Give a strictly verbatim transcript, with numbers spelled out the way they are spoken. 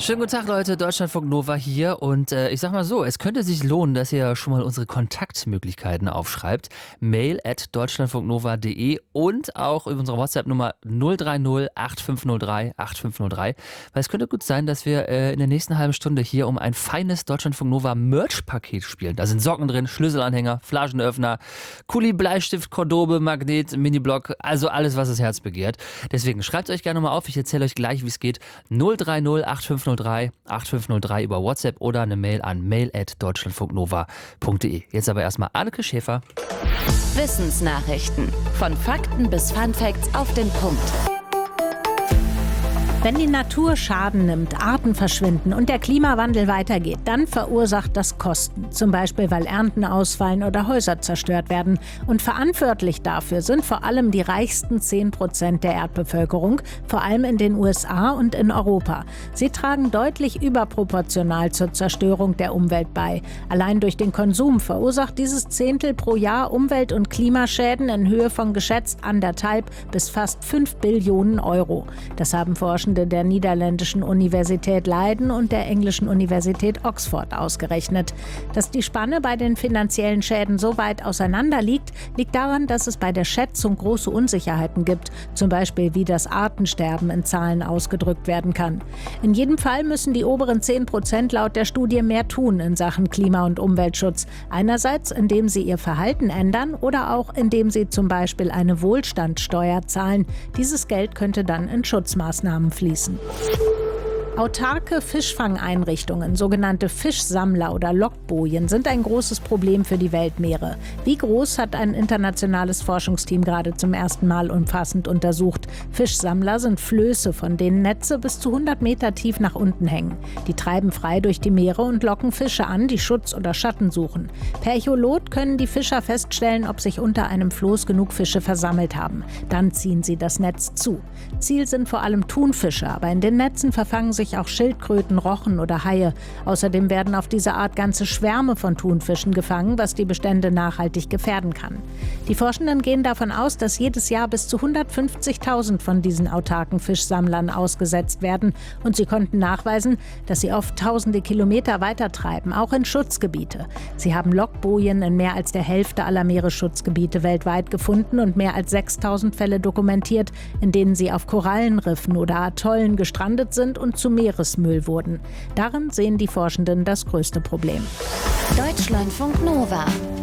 Schönen guten Tag, Leute. Deutschlandfunk Nova hier. Und äh, ich sag mal so, es könnte sich lohnen, dass ihr schon mal unsere Kontaktmöglichkeiten aufschreibt. Mail at deutschlandfunknova punkt de und auch über unsere WhatsApp-Nummer null drei null acht fünf null drei acht fünf null drei. Weil es könnte gut sein, dass wir äh, in der nächsten halben Stunde hier um ein feines Deutschlandfunk Nova Merch-Paket spielen. Da sind Socken drin, Schlüsselanhänger, Flaschenöffner, Kuli, Bleistift, Kordobe, Magnet, Miniblock, also alles, was das Herz begehrt. Deswegen schreibt euch gerne mal auf. Ich erzähle euch gleich, wie es geht. null drei null acht fünf null drei acht fünf null drei über WhatsApp oder eine Mail an mail at deutschlandfunknova punkt de. Jetzt aber erstmal Anneke Schäfer. Wissensnachrichten. Von Fakten bis Funfacts auf den Punkt. Wenn die Natur Schaden nimmt, Arten verschwinden und der Klimawandel weitergeht, dann verursacht das Kosten. Zum Beispiel, weil Ernten ausfallen oder Häuser zerstört werden. Und verantwortlich dafür sind vor allem die reichsten zehn Prozent der Erdbevölkerung, vor allem in den U S A und in Europa. Sie tragen deutlich überproportional zur Zerstörung der Umwelt bei. Allein durch den Konsum verursacht dieses Zehntel pro Jahr Umwelt- und Klimaschäden in Höhe von geschätzt anderthalb bis fast fünf Billionen Euro. Das haben Forschende der niederländischen Universität Leiden und der englischen Universität Oxford ausgerechnet. Dass die Spanne bei den finanziellen Schäden so weit auseinander liegt, liegt daran, dass es bei der Schätzung große Unsicherheiten gibt, zum Beispiel wie das Artensterben in Zahlen ausgedrückt werden kann. In jedem Fall müssen die oberen zehn Prozent laut der Studie mehr tun in Sachen Klima- und Umweltschutz. Einerseits, indem sie ihr Verhalten ändern oder auch indem sie zum Beispiel eine Wohlstandssteuer zahlen. Dieses Geld könnte dann in Schutzmaßnahmen fließen. fließen. Autarke Fischfangeinrichtungen, sogenannte Fischsammler oder Lockbojen, sind ein großes Problem für die Weltmeere. Wie groß, hat ein internationales Forschungsteam gerade zum ersten Mal umfassend untersucht. Fischsammler sind Flöße, von denen Netze bis zu hundert Meter tief nach unten hängen. Die treiben frei durch die Meere und locken Fische an, die Schutz oder Schatten suchen. Per Echolot können die Fischer feststellen, ob sich unter einem Floß genug Fische versammelt haben. Dann ziehen sie das Netz zu. Ziel sind vor allem Thunfische, aber in den Netzen verfangen sich auch Schildkröten, Rochen oder Haie. Außerdem werden auf diese Art ganze Schwärme von Thunfischen gefangen, was die Bestände nachhaltig gefährden kann. Die Forschenden gehen davon aus, dass jedes Jahr bis zu hundertfünfzigtausend von diesen autarken Fischsammlern ausgesetzt werden. Und sie konnten nachweisen, dass sie oft tausende Kilometer weitertreiben, auch in Schutzgebiete. Sie haben Lockbojen in mehr als der Hälfte aller Meeresschutzgebiete weltweit gefunden und mehr als sechstausend Fälle dokumentiert, in denen sie auf Korallenriffen oder Atollen gestrandet sind und zu Meeresmüll wurden. Darin sehen die Forschenden das größte Problem. Deutschlandfunk Nova.